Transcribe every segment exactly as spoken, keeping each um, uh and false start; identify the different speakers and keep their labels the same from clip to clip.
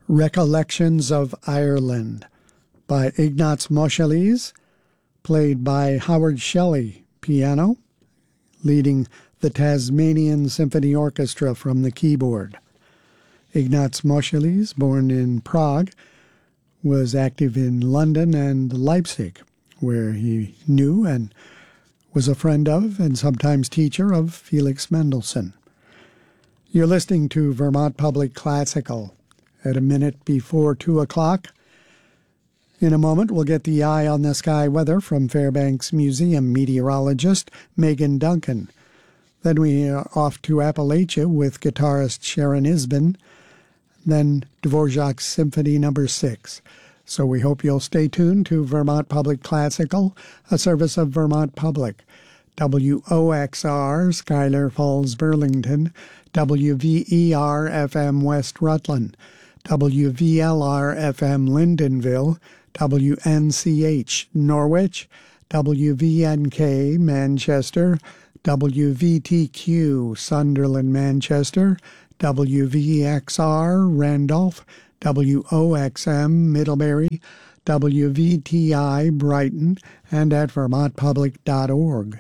Speaker 1: Recollections of Ireland by Ignác Moscheles, played by Howard Shelley, piano, leading the Tasmanian Symphony Orchestra from the keyboard. Ignác Moscheles, born in Prague, was active in London and Leipzig, where he knew and was a friend of and sometimes teacher of Felix Mendelssohn. You're listening to Vermont Public Classical at a minute before two o'clock. In a moment, we'll get the eye on the sky weather from Fairbanks Museum meteorologist Megan Duncan. Then we are off to Appalachia with guitarist Sharon Isbin, then Dvorak's Symphony Number six. So we hope you'll stay tuned to Vermont Public Classical, a service of Vermont Public. W O X R, Schuyler Falls, Burlington, W V E R F M West Rutland, W V L R F M Lyndonville, W N C H Norwich, W V N K Manchester, W V T Q Sunderland Manchester, W V X R Randolph, W O X M Middlebury, W V T I Brighton, and at vermont public dot org.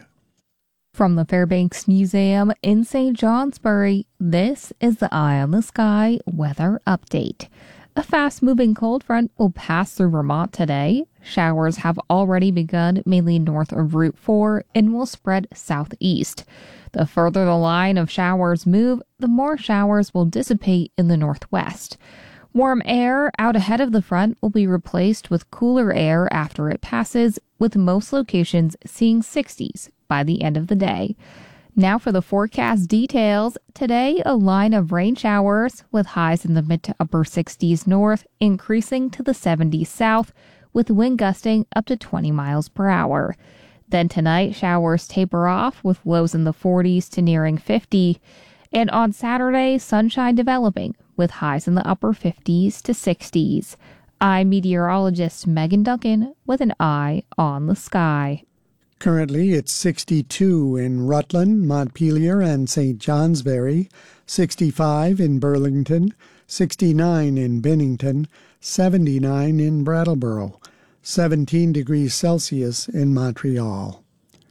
Speaker 2: From the Fairbanks Museum in Saint Johnsbury, this is the Eye on the Sky weather update. A fast-moving cold front will pass through Vermont today. Showers have already begun mainly north of Route four and will spread southeast. The further the line of showers move, the more showers will dissipate in the northwest. Warm air out ahead of the front will be replaced with cooler air after it passes, with most locations seeing sixties by the end of the day. Now for the forecast details. Today, a line of rain showers with highs in the mid to upper sixties north, increasing to the seventies south, with wind gusting up to twenty miles per hour. Then tonight, showers taper off with lows in the forties to nearing fifty. And on Saturday, sunshine developing with highs in the upper fifties to sixties. I'm meteorologist Megan Duncan with an eye on the sky.
Speaker 1: Currently, it's sixty-two in Rutland, Montpelier, and Saint Johnsbury, sixty-five in Burlington, sixty-nine in Bennington, seventy-nine in Brattleboro, seventeen degrees Celsius in Montreal.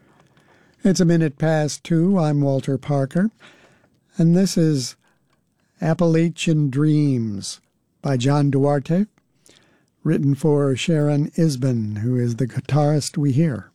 Speaker 1: It's a minute past two. I'm Walter Parker, and this is Appalachian Dreams by John Duarte, written for Sharon Isbin, who is the guitarist we hear.